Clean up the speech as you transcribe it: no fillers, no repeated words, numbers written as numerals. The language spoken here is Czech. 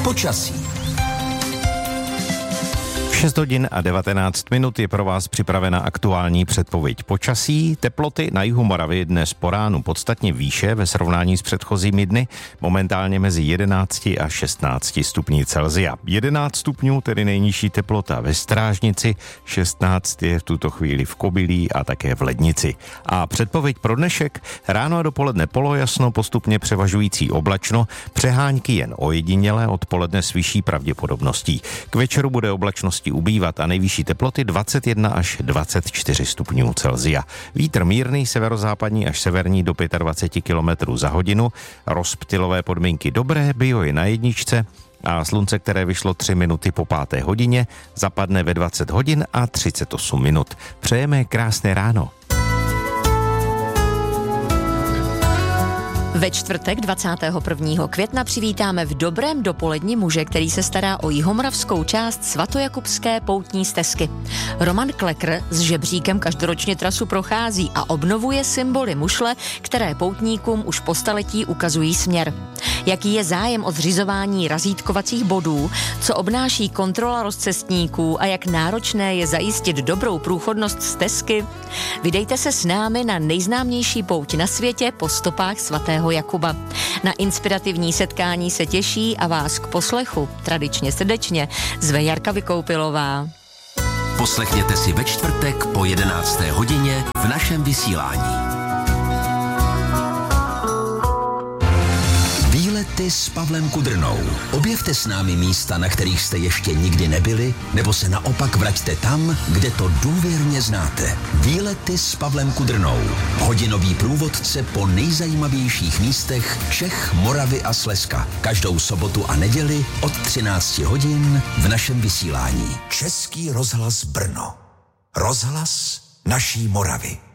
počasí. 6 hodin a 19 minut je pro vás připravena aktuální předpověď počasí. Teploty na jihu Moravy dnes po ránu podstatně výše ve srovnání s předchozími dny, momentálně mezi 11 a 16 stupni Celsia. 11 stupňů, tedy nejnižší teplota ve Strážnici, 16 je v tuto chvíli v Kobylí a také v Lednici. A předpověď pro dnešek: ráno a dopoledne polojasno, postupně převažující oblačno, přehánky jen ojedinělé, odpoledne s vyšší pravděpodobností. K večeru bude oblačnosti ubývat a nejvyšší teploty 21 až 24 stupňů Celsia. Vítr mírný, severozápadní až severní do 25 km za hodinu, rozptylové podmínky dobré, bio je na jedničce a slunce, které vyšlo 3 minuty po 5. hodině, zapadne ve 20 hodin a 38 minut. Přejeme krásné ráno. Ve čtvrtek 21. května přivítáme v dobrém dopoledni muže, který se stará o jihomoravskou část svatojakubské poutní stezky. Roman Klekr s žebříkem každoročně trasu prochází a obnovuje symboly mušle, které poutníkům už po staletí ukazují směr. Jaký je zájem o zřizování razítkovacích bodů, co obnáší kontrola rozcestníků a jak náročné je zajistit dobrou průchodnost stezky? Vydejte se s námi na nejznámější pouť na světě po stopách svatého Jakuba. Na inspirativní setkání se těší a vás k poslechu tradičně srdečně zve Jarka Vykoupilová. Poslechněte si ve čtvrtek po 11. hodině v našem vysílání. Výlety s Pavlem Kudrnou. Objevte s námi místa, na kterých jste ještě nikdy nebyli, nebo se naopak vraťte tam, kde to důvěrně znáte. Výlety s Pavlem Kudrnou. Hodinový průvodce po nejzajímavějších místech Čech, Moravy a Slezska. Každou sobotu a neděli od 13 hodin v našem vysílání. Český rozhlas Brno. Rozhlas naší Moravy.